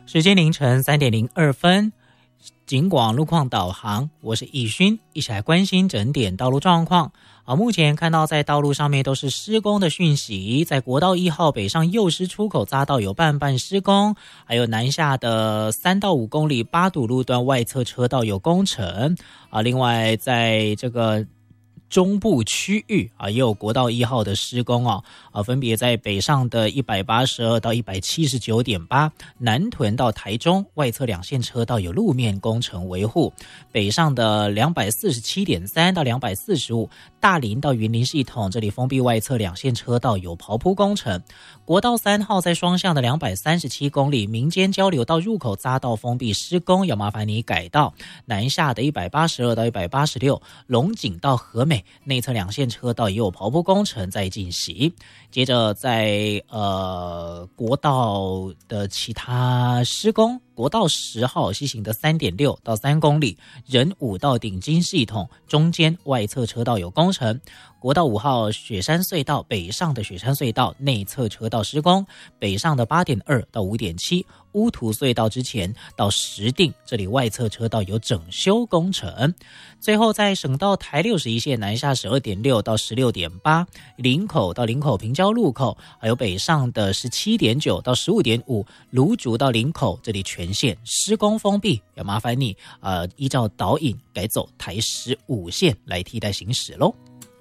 时间凌晨3:02，警广路况导航，我是易勋，一起来关心整点道路状况。目前看到在道路上面都是施工的讯息，在国道1号北上右师出口匝道有半施工，还有南下的3到5公里八堵路段外侧车道有工程。另外在这个中部区域也有国道1号的施工分别在北上的182到179.8，南屯到台中外侧2线车道有路面工程维护，北上的247.3到245，大林到云林系统这里封闭外侧2线车道有刨铺工程。国道3号在双向的237公里民间交流道入口匝道封闭施工，要麻烦你改道。南下的182到186，龙井到和美内侧2线车道也有刨铺工程在进行。接着在国道的其他施工，国道10号西行的3.6到3公里，仁武到顶金系统中间外侧车道有工程。国道5号雪山隧道北上的雪山隧道内侧车道施工，北上的8.2到5.7，乌涂隧道之前到石碇这里外侧车道有整修工程。最后在省道台61线南下12.6到16.8，林口到林口平交路口，还有北上的17.9到15.5，芦竹到林口这里全线施工封闭，要麻烦你依照导引改走台15线来替代行驶咯。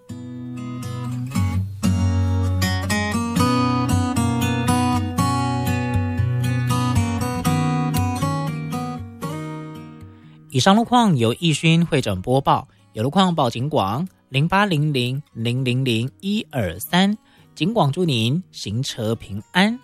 以上路况由易勋会诊播报，有路况报警广0800000123，警广祝您行车平安。